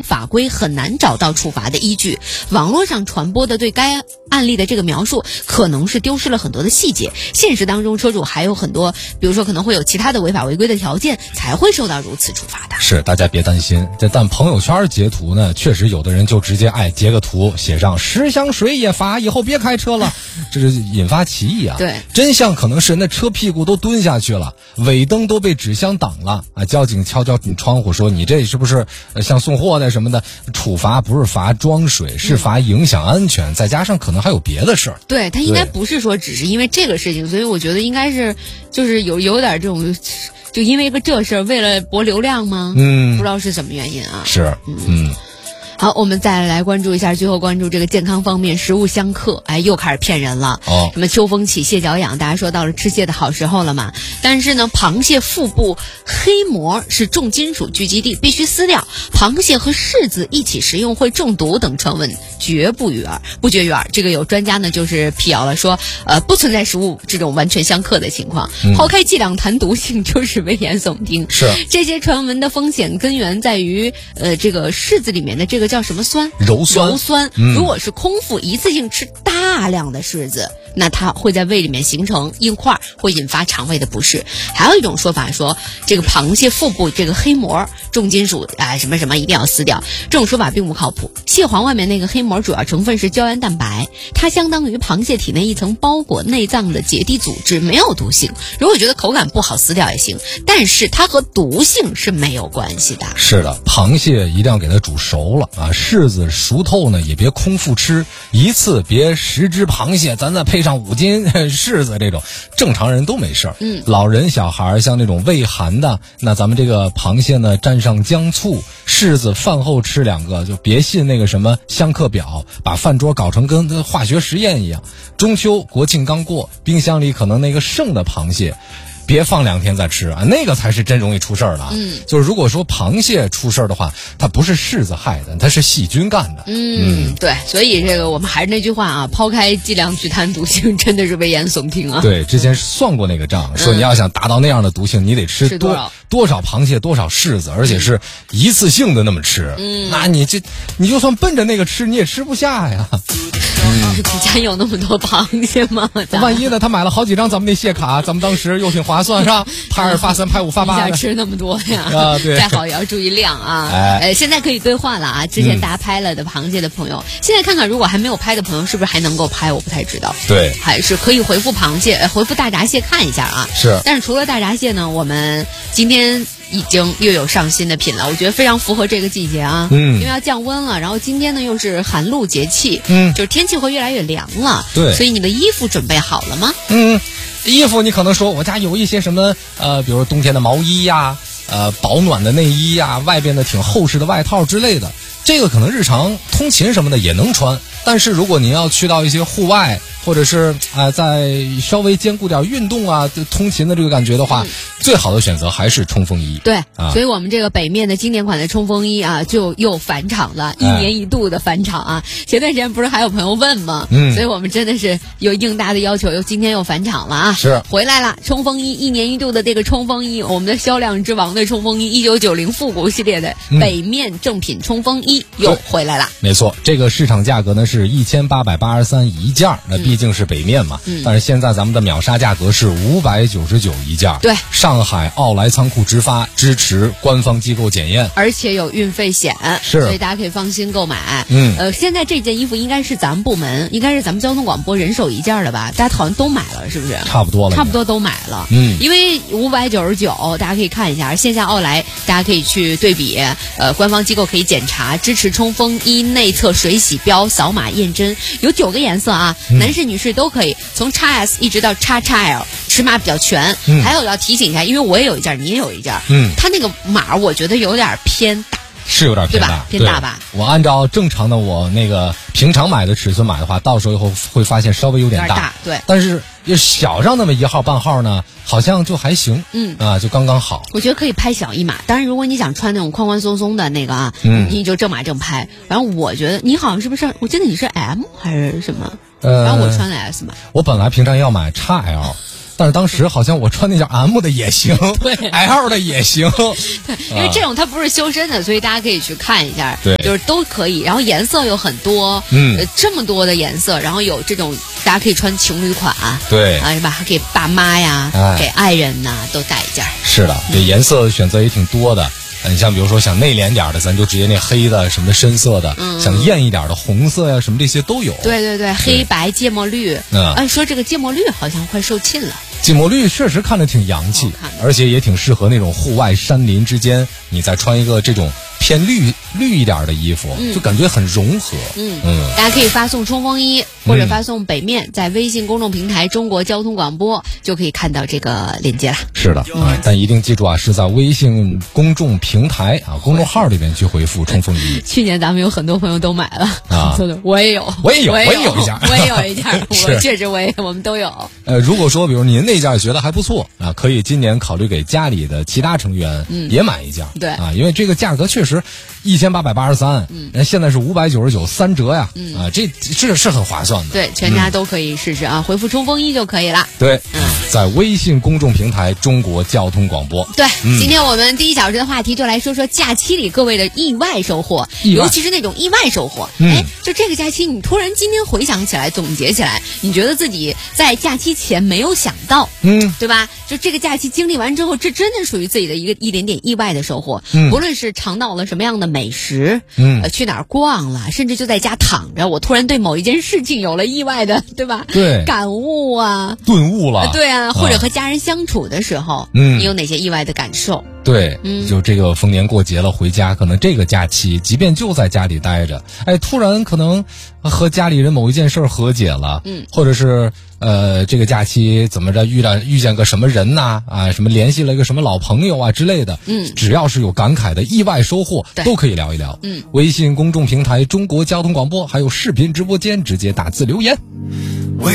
法规很难找到处罚的依据。网络上传播的对该案例的这个描述，可能是丢失了很多的细节。现实当中，车主还有很多，比如说可能会有其他的违法违规的条件，才会受到如此处罚的。 是，大家别担心。但朋友圈截图呢，确实有的人就直接截个图，写上10箱水也罚，以后别开车了，这是引发歧义啊。 对， 真相可能是那车屁股都蹲下去了，尾灯都被纸箱挡了啊！交警敲你窗户说你这是不是像送货的什么的？处罚不是罚装水，是罚影响安全，再加上可能还有别的事儿。 对，他应该不是说只是因为这个事情，所以我觉得应该是就是有点这种。就因为一个这事儿，为了博流量吗？不知道是什么原因啊。 是， 好，我们再来关注一下，最后关注这个健康方面，食物相克，又开始骗人了。什么秋风起，蟹脚痒，大家说到了吃蟹的好时候了嘛？但是呢，螃蟹腹部黑膜是重金属聚集地，必须撕掉。螃蟹和柿子一起食用会中毒等传闻绝不绝于耳。这个有专家呢就是辟谣了，说不存在食物这种完全相克的情况。抛开剂量谈毒性就是危言耸听。 是这些传闻的风险根源在于这个柿子里面的这个叫什么酸？ 鞣酸。 如果是空腹一次性吃大量的柿子，那它会在胃里面形成硬块，会引发肠胃的不适。还有一种说法说，这个螃蟹腹部这个黑膜重金属什么什么一定要撕掉，这种说法并不靠谱。蟹黄外面那个黑膜主要成分是胶原蛋白，它相当于螃蟹体内一层包裹内脏的结缔组织，没有毒性。如果觉得口感不好撕掉也行，但是它和毒性是没有关系的。 是的，螃蟹一定要给它煮熟了啊，柿子熟透呢也别空腹吃，一次别10只螃蟹，咱再配上5斤柿子，这种正常人都没事儿。老人小孩像那种胃寒的，那咱们这个螃蟹呢蘸上姜醋，柿子饭后吃2个，就别信那个什么相克表，把饭桌搞成跟化学实验一样。中秋国庆刚过，冰箱里可能那个剩的螃蟹别放2天再吃啊，那个才是真容易出事儿的。就是如果说螃蟹出事儿的话，它不是柿子害的，它是细菌干的。 对，所以这个我们还是那句话啊，抛开剂量去谈毒性，真的是危言耸听啊。 对，之前算过那个账，说你要想达到那样的毒性，你得吃多少螃蟹，多少柿子，而且是一次性的那么吃。那你就算奔着那个吃，你也吃不下呀。 你家有那么多螃蟹吗？ 万一呢？他买了好几张咱们那蟹卡，咱们当时又挺划算，是吧？拍2发3拍5发8的， 一下吃那么多呀？ 对， 再好也要注意量啊。现在可以兑换了啊！之前大家拍了的螃蟹的朋友，现在看看如果还没有拍的朋友，是不是还能够拍？我不太知道。 对， 还是可以回复回复大闸蟹看一下啊。 是。 但是除了大闸蟹呢，我们今天已经又有上新的品了，我觉得非常符合这个季节啊。因为要降温了，然后今天呢又是寒露节气，就是天气会越来越凉了。 对， 所以你的衣服准备好了吗？ 衣服你可能说我家有一些什么比如冬天的毛衣呀，保暖的内衣呀，外边的挺厚实的外套之类的，这个可能日常通勤什么的也能穿。但是如果您要去到一些户外，或者是在稍微兼顾点运动啊通勤的这个感觉的话，最好的选择还是冲锋衣。 对，所以我们这个北面的经典款的冲锋衣啊，就又返场了，1年1度的返场啊。前段时间不是还有朋友问吗？所以我们真的是有应大的要求，今天又返场了啊， 是回来了。冲锋衣1年1度的这个冲锋衣，我们的销量之王的冲锋衣1990复古系列的北面正品冲锋衣又回来了。 没错，这个市场价格呢是1883一件，那毕竟是北面嘛，但是现在咱们的秒杀价格是599一件。 对， 上海奥莱仓库直发，支持官方机构检验， 而且有运费险， 是， 所以大家可以放心购买。现在这件衣服应该是咱们部门，应该是咱们交通广播人手一件的吧？大家好像都买了，是不是？ 差不多了， 差不多都买了。因为599，大家可以看一下线下奥莱，大家可以去对比。官方机构可以检查，支持冲锋衣内侧水洗标，扫码验真，有9个颜色啊，男士女士都可以，从 XS 一直到 XXL， 尺码比较全。还有要提醒一下，因为我也有一件，你也有一件，它那个码我觉得有点偏大。 是有点偏大， 偏大吧？ 我按照正常的我那个平常买的尺寸买的话，到时候以后会发现稍微有点大， 对。 但是小上那么1号半号呢，好像就还行，就刚刚好。 我觉得可以拍小一码，当然如果你想穿那种宽宽松松的那个啊，你就正码正拍。然后我觉得你好像是不是？我记得你是 M 还是什么？然后我穿的 S 嘛。 我本来平常要买 XL。 但是当时好像我穿那件 M 的也行， 对 ，L 的也行， 对，因为这种它不是修身的，所以大家可以去看一下， 对， 就是都可以。然后颜色有很多，这么多的颜色，然后有这种大家可以穿情侣款， 对， 是吧？还给爸妈呀，给爱人呐，都带一件。 是的，这颜色选择也挺多的。你像比如说想内敛点的，咱就直接那黑的什么的深色的，想艳一点的红色呀什么这些都有。 对对对，黑白芥末绿。说这个芥末绿好像快售罄了。 芥末绿确实看着挺洋气，而且也挺适合那种户外山林之间，你再穿一个这种偏绿一点的衣服，就感觉很融合。 大家可以发送冲锋衣或者发送北面，在微信公众平台中国交通广播就可以看到这个链接了。 是的，但一定记住啊，是在微信公众平台公众号里面去回复冲锋衣。 去年咱们有很多朋友都买了我也有一件， 我也有一件， 我确实我们都有。 如果说比如您那件觉得还不错啊，可以今年考虑给家里的其他成员也买一件。 对啊， 因为这个价格确实1883，现在是599，3折呀，这是很划算的。 对，全家都可以试试啊，回复冲锋衣就可以了。 对，在微信公众平台中国交通广播。 对，今天我们第1小时的话题就来说说假期里各位的意外收获，尤其是那种意外收获。就这个假期，你突然今天回想起来，总结起来，你觉得自己在假期前没有想到，对吧？就这个假期经历完之后，这真的属于自己的一点点意外的收获。不论是尝到了什么样的美食，去哪儿逛了，甚至就在家躺着，我突然对某一件事情有了意外的，对吧？ 对， 感悟啊， 顿悟了。 对啊，或者和家人相处的时候，你有哪些意外的感受？ 对，就这个逢年过节了，回家可能这个假期，即便就在家里待着，突然可能和家里人某一件事和解了，或者是这个假期怎么着遇见个什么人呐，什么联系了一个什么老朋友啊之类的，只要是有感慨的意外收获，都可以聊一聊。微信公众平台中国交通广播，还有视频直播间直接打字留言。